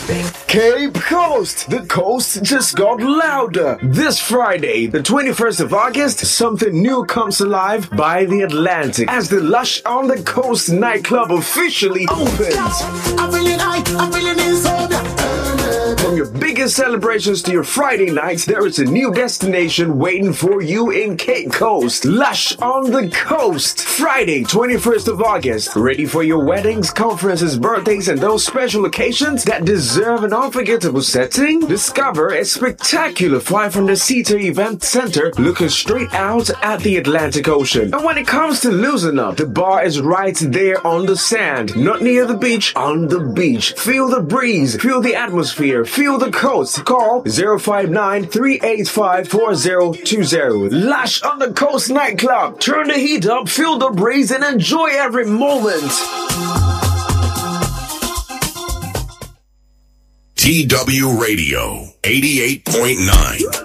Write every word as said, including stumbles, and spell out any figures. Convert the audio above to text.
Cape Coast! The coast just got louder. This Friday, the twenty-first of August, something new comes alive by the Atlantic as the Lush on the Coast nightclub officially opens. I'm feeling high, I'm feeling insomnia. From your biggest celebrations to your Friday nights, there is a new destination waiting for you in Cape Coast. Lush on the Coast. Friday, twenty-first of August. Ready for your weddings, conferences, birthdays, and those special occasions that deserve an unforgettable setting? Discover a spectacular five hundred seater event center looking straight out at the Atlantic Ocean. And when it comes to loosen up, the bar is right there on the sand. Not near the beach, on the beach. Feel the breeze, feel the atmosphere, feel the coast. Call zero five nine, three eight five, four zero two zero. Lush on the Coast nightclub. Turn the heat up, feel the breeze, and enjoy every moment. T W Radio eighty-eight point nine.